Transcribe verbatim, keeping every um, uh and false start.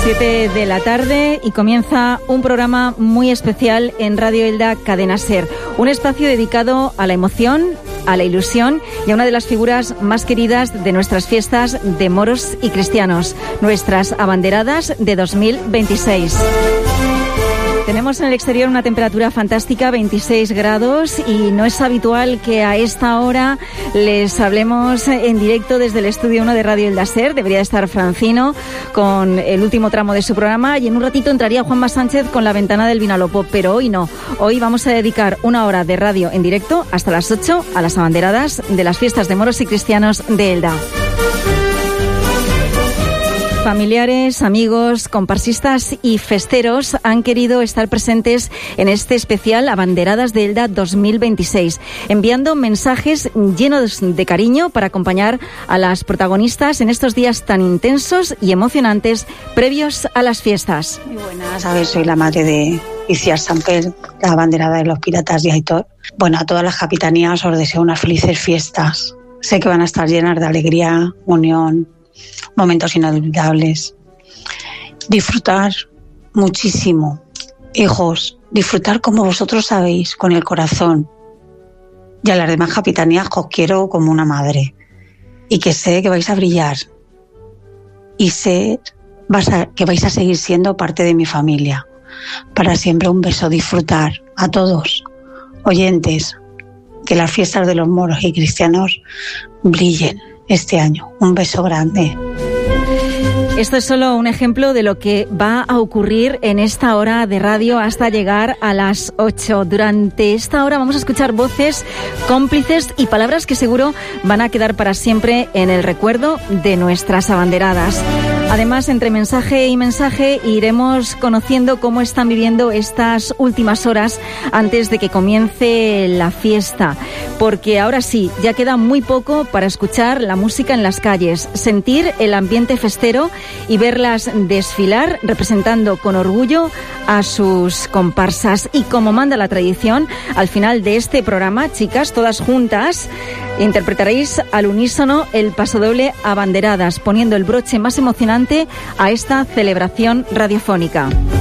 siete de la tarde y comienza un programa muy especial en Radio Elda Cadena Ser. Un espacio dedicado a la emoción, a la ilusión y a una de las figuras más queridas de nuestras fiestas de moros y cristianos, nuestras abanderadas de dos mil veintiséis. Tenemos en el exterior una temperatura fantástica, veintiséis grados, y no es habitual que a esta hora les hablemos en directo desde el estudio uno de Radio Elda Ser. Debería estar Francino con el último tramo de su programa y en un ratito entraría Juanma Sánchez con La Ventana del Vinalopó, pero hoy no. Hoy vamos a dedicar una hora de radio en directo hasta las ocho a las abanderadas de las fiestas de moros y cristianos de Elda. Familiares, amigos, comparsistas y festeros han querido estar presentes en este especial Abanderadas de Elda dos mil veintiséis, enviando mensajes llenos de cariño para acompañar a las protagonistas en estos días tan intensos y emocionantes previos a las fiestas. Muy buenas, a ver, soy la madre de Iciar Samper, la abanderada de los Piratas de Aitor. Bueno, a todas las capitanías os deseo unas felices fiestas. Sé que van a estar llenas de alegría, unión, momentos inolvidables. Disfrutar muchísimo, hijos, disfrutar como vosotros sabéis, con el corazón. Y a las demás capitanías os quiero como una madre. Y que sé que vais a brillar. Y sé que vais a seguir siendo parte de mi familia. Para siempre un beso, disfrutar a todos, oyentes, que las fiestas de los moros y cristianos brillen este año. Un beso grande. Esto es solo un ejemplo de lo que va a ocurrir en esta hora de radio hasta llegar a las ocho. Durante esta hora vamos a escuchar voces cómplices y palabras que seguro van a quedar para siempre en el recuerdo de nuestras abanderadas. Además, entre mensaje y mensaje iremos conociendo cómo están viviendo estas últimas horas antes de que comience la fiesta. Porque ahora sí, ya queda muy poco para escuchar la música en las calles, sentir el ambiente festero y verlas desfilar representando con orgullo a sus comparsas. Y como manda la tradición, al final de este programa, chicas, todas juntas, interpretaréis al unísono el pasodoble Abanderadas, poniendo el broche más emocionante a esta celebración radiofónica.